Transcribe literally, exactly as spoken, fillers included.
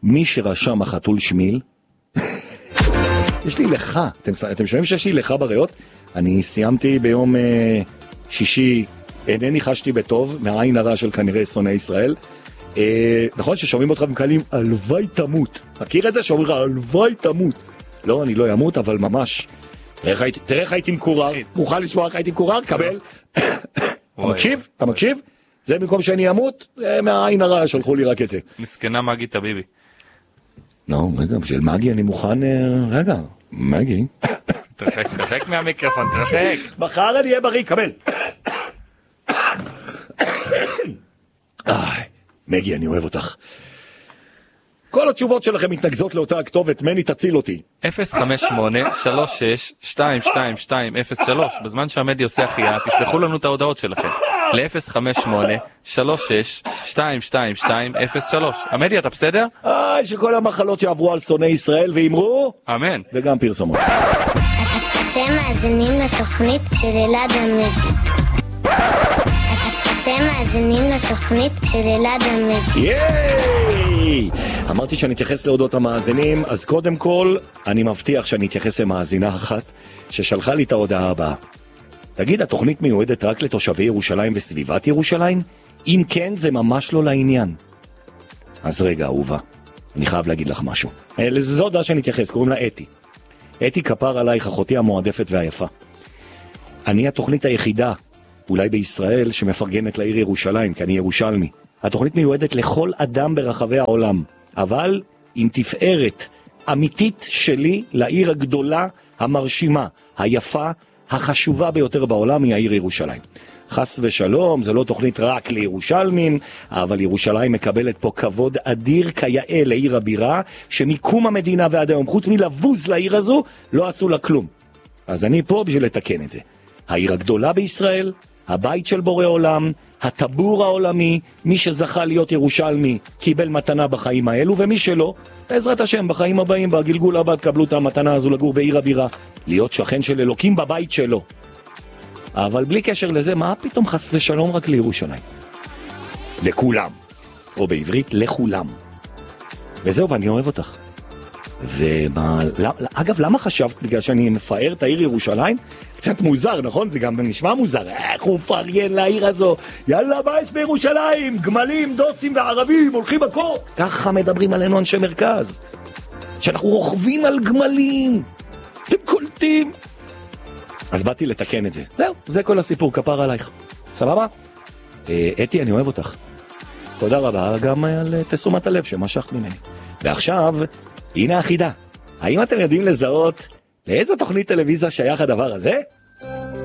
מי שרשם החתול שמיל, יש לי לך, אתם, אתם שומעים שיש לי לך בריאות? אני סיימתי ביום אה, שישי, אינני חשתי בטוב, מהעין הרע של כנראה שונאי ישראל. אה, נכון ששומעים אותך ומקלים, הלוואי תמות. מכיר את זה? שאומרים לך, הלוואי תמות. לא, אני לא ימות, אבל ממש. תראה איך הייתי מקורר, מוכן לשמוע איך הייתי מקורר, קבל. אתה מקשיב? אתה מקשיב? זה במקום שאני אמות, מהעין הרע שלחו לי רק את זה. מסכנה מגי טביבי. לא, רגע, בשביל מגי אני מוכן, רגע, מגי. תרחק, תרחק מהמיקרופון, תרחק. מחר אני אהיה בריא, קבל. מגי, אני אוהב אותך. כל התשובות שלכם מתנגזות לאותה הכתובת, מני תציל אותי. אפס חמש שמונה שלוש שש שתיים שתיים שתיים אפס שלוש. בזמן שהמדי עושה החייאה, תשלחו לנו את ההודעות שלכם. ל-אפס חמש שמונה שלוש שש שתיים שתיים שתיים אפס שלוש. המדי, אתה בסדר? איי, שכל המחלות שעברו על שונאי ישראל ואמרו... אמן. וגם פרסומות. אתם מאזינים לתוכנית של אלעד המדי. אתם מאזינים לתוכנית של אלעד המדי. ייי! אמרתי שאני אתייחס להודות המאזינים, אז קודם כל אני מבטיח שאני אתייחס למאזינה אחת ששלחה לי את ההודעה הבאה. תגיד, התוכנית מיועדת רק לתושבי ירושלים וסביבת ירושלים? אם כן, זה ממש לא לעניין. אז רגע, אהובה, אני חייב להגיד לך משהו. זו הודעה שאני אתייחס, קוראים לה אתי. אתי, כפר עלייך, אחותי המועדפת והיפה. אני התוכנית היחידה, אולי בישראל, שמפרגנת לעיר ירושלים, כי אני ירושלמי. התוכנית מיועדת לכל אדם ברחבי העולם, אבל עם תפארת אמיתית שלי לעיר הגדולה, המרשימה, היפה, החשובה ביותר בעולם היא העיר ירושלים. חס ושלום, זה לא תוכנית רק לירושלמים, אבל ירושלים מקבלת פה כבוד אדיר כיאה לעיר הבירה, שמיקום המדינה ועד היום, חוץ מלבוז לעיר הזו, לא עשו לה כלום. אז אני פה בשביל לתקן את זה. העיר הגדולה בישראל, הבית של בורא עולם, הטבור העולמי, מי שזכה להיות ירושלמי קיבל מתנה בחיים האלו, ומי שלא, בעזרת השם, בחיים הבאים, בגלגול הבא תקבלו את המתנה הזו לגור בעיר הבירה, להיות שכן של אלוקים בבית שלו. אבל בלי קשר לזה, מה פתאום חס ושלום רק לירושלים? לכולם. או בעברית, לכולם. וזהו, ואני אוהב אותך. ומה, אגב, למה חשבת, בגלל שאני מפאר את העיר ירושלים? קצת מוזר, נכון? זה גם נשמע מוזר. איך הוא מפריין לעיר הזו? יאללה, מה יש בירושלים? גמלים, דוסים וערבים, הולכים בקור. ככה מדברים עלינו אנשי מרכז. שאנחנו רוכבים על גמלים. אתם קולטים. אז באתי לתקן את זה. זהו, זה כל הסיפור, כפר עלייך. סבבה? אתי, אני אוהב אותך. תודה רבה גם על תשומת הלב שמשכת ממני. ועכשיו, הנה החידה. האם אתם יודעים לזהות לאיזו תוכנית טלוויזיה שייך הדבר הזה?